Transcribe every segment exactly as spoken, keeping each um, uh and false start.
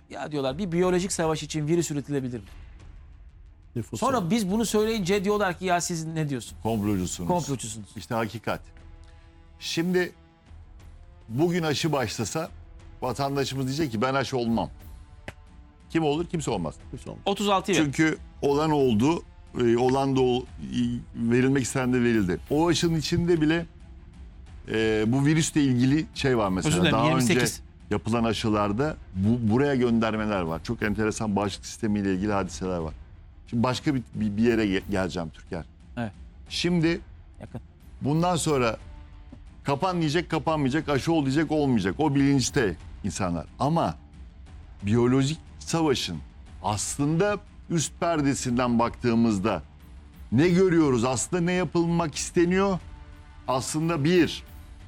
Ya diyorlar bir biyolojik savaş için virüs üretilebilir mi? Nüfus Sonra olarak. biz bunu söyleyince diyorlar ki ya siz ne diyorsunuz? Komplocusunuz. Komplocusunuz. İşte hakikat. Şimdi bugün aşı başlasa vatandaşımız diyecek ki ben aşı olmam. Kim olur? Kimse olmaz. Nüfus olmaz. otuz altı verin. Çünkü olan oldu, e, olan da ol- verilmek istenen de verildi. O aşının içinde bile e, bu virüsle ilgili şey var mesela. Özür dilerim, Daha yirmi sekiz. önce yapılan aşılarda bu, buraya göndermeler var. Çok enteresan bağışıklık sistemiyle ilgili hadiseler var. Şimdi başka bir, bir, bir yere ge- geleceğim Türker. Evet. Şimdi Yakın. bundan sonra kapan diyecek, kapanmayacak, aşı ol diyecek, olmayacak. O bilinçte insanlar. Ama biyolojik savaşın aslında üst perdesinden baktığımızda ne görüyoruz? Aslında ne yapılmak isteniyor? Aslında bir,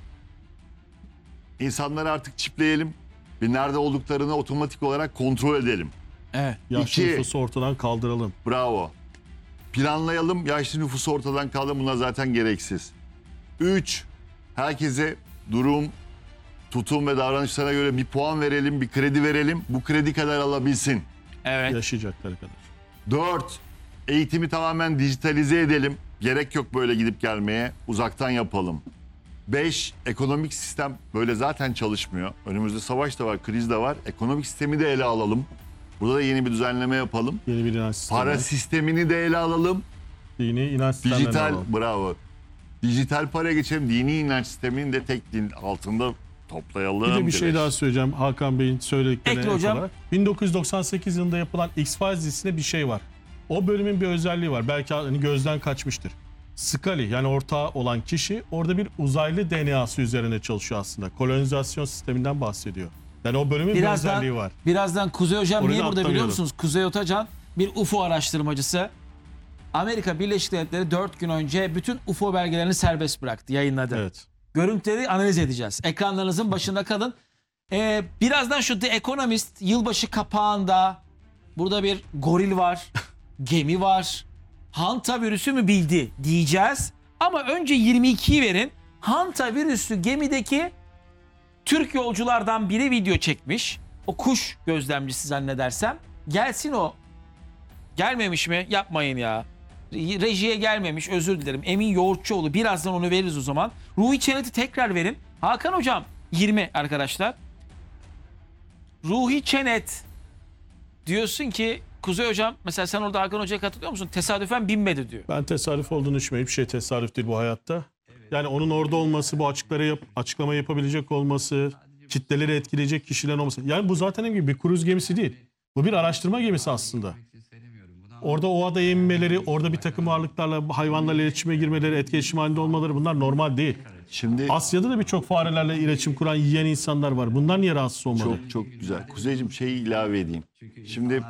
insanları artık çipleyelim ve nerede olduklarını otomatik olarak kontrol edelim. Evet. Yaşlı İki. nüfusu ortadan kaldıralım. Bravo. Planlayalım, yaşlı nüfusu ortadan kaldı. Bunlar zaten gereksiz. Üç, herkese durum, tutum ve davranışlarına göre bir puan verelim, bir kredi verelim. Bu kredi kadar alabilsin. Evet. Yaşayacakları kadar. Dört, eğitimi tamamen dijitalize edelim. Gerek yok böyle gidip gelmeye. Uzaktan yapalım. Beş, ekonomik sistem böyle zaten çalışmıyor. Önümüzde savaş da var, kriz de var. Ekonomik sistemi de ele alalım. Burada da yeni bir düzenleme yapalım. Yeni bir inanç sistemi. Para sistemini de ele alalım. Dini inanç sistemlerini Dijital, alalım. bravo. Dijital para geçelim. Dini inanç sistemini de tek din altında toplayalım. Bir de bir şey birleş- daha söyleyeceğim Hakan Bey'in söylediklerine Ekle ek hocam. olarak. bin dokuz yüz doksan sekiz yılında yapılan X-Files dizisinde bir şey var. O bölümün bir özelliği var. Belki hani gözden kaçmıştır. Scully yani ortağı olan kişi orada bir uzaylı D N A'sı üzerine çalışıyor aslında. Kolonizasyon sisteminden bahsediyor. Yani o bölümün bir özelliği Birazdan, var. birazdan Kuzey Hocam Orayı niye da burada biliyor atlamayalım. musunuz? Kuzey Otacan bir U F O araştırmacısı. Amerika Birleşik Devletleri dört gün önce bütün U F O belgelerini serbest bıraktı, yayınladı. Evet. Görüntüleri analiz edeceğiz. Ekranlarınızın başında kalın. Ee, birazdan şu The Economist yılbaşı kapağında burada bir goril var, gemi var. Hanta virüsü mü bildi diyeceğiz. Ama önce yirmi ikiyi verin. Hanta virüsü gemideki Türk yolculardan biri video çekmiş. O kuş gözlemcisi zannedersem. Gelsin o. Gelmemiş mi? Yapmayın ya. Rejiye gelmemiş, özür dilerim. Emin Yoğurtçuoğlu, birazdan onu veririz o zaman. Ruhi Çenet'i tekrar verin. Hakan Hocam yirmi arkadaşlar. Ruhi Çenet diyorsun ki Kuzey Hocam, mesela sen orada Hakan Hoca'ya katılıyor musun? Tesadüfen binmedi diyor. Ben tesadüf olduğunu düşünmüyorum. Hiçbir şey tesadüf değil bu hayatta. Yani onun orada olması, bu açıkları yap, açıklama yapabilecek olması, kitleleri etkileyecek kişilerin olması. Yani bu zaten gibi bir kruz gemisi değil. Bu bir araştırma gemisi aslında. Orada o adaya inmeleri, orada bir takım varlıklarla, hayvanlarla iletişime girmeleri, etkileşim halinde olmaları bunlar normal değil. Şimdi Asya'da da birçok farelerle iletişim kuran, yiyen insanlar var. Bunlar niye rahatsız olmadı? çok çok güzel. Kuzeyciğim şeyi ilave edeyim. Şimdi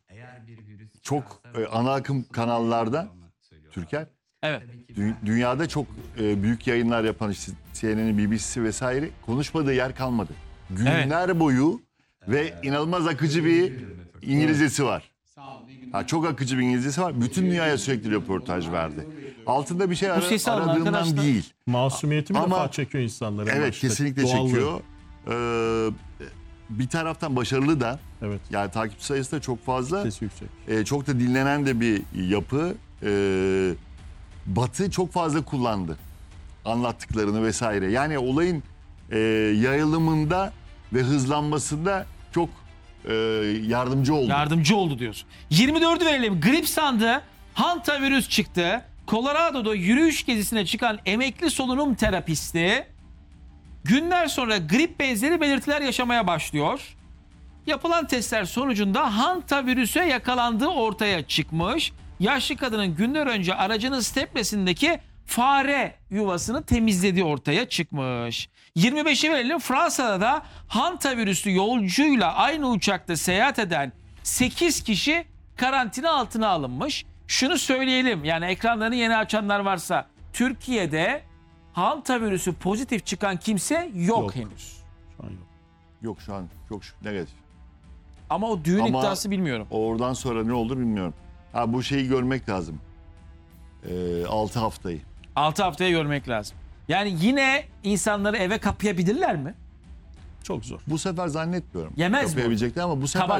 çok e, ana akım kanallarda Türker Evet. dü- dünyada çok e, büyük yayınlar yapan işte C N N'i, B B C'si vesaire konuşmadığı yer kalmadı. Günler boyu ve inanılmaz akıcı bir İngilizcesi var. Ha, çok akıcı bir İngilizcesi var. Bütün dünyaya sürekli röportaj verdi. Altında bir şey ara- sesi alın aradığından arkadaşlar. değil. Masumiyeti mi Ama- defa çekiyor insanları? en Evet, başta. kesinlikle Doğallığı. çekiyor. Ee, bir taraftan başarılı da, Evet, yani takipçi sayısı da çok fazla. sesi yüksek. Ee, çok da dinlenen de bir yapı. Ee, Batı çok fazla kullandı anlattıklarını vesaire. Yani olayın e, yayılımında ve hızlanmasında çok e, yardımcı oldu. Yardımcı oldu diyorsun. yirmi dördü verelim. Grip sandı. Hanta virüs çıktı. Colorado'da yürüyüş gezisine çıkan emekli solunum terapisti günler sonra grip benzeri belirtiler yaşamaya başlıyor. Yapılan testler sonucunda Hanta virüse yakalandığı ortaya çıkmış. Yaşlı kadının günler önce aracının stepnesindeki fare yuvasını temizlediği ortaya çıkmış. yirmi beşi verelim. Fransa'da da Hanta virüslü yolcuyla aynı uçakta seyahat eden sekiz kişi karantina altına alınmış. Şunu söyleyelim, yani ekranlarını yeni açanlar varsa, Türkiye'de Hanta virüsü pozitif çıkan kimse yok, Yok. henüz. Şu an yok. Yok şu an çok şük- negatif. Ama o düğün Ama- iddiası bilmiyorum. Oradan sonra ne olur bilmiyorum. Ha, bu şeyi görmek lazım. Ee, altı haftayı. altı haftaya görmek lazım. Yani yine insanları eve kapayabilirler mi? Çok zor. Bu sefer zannetmiyorum. Yemez mi? Yapabilecekler ama bu sefer Kabak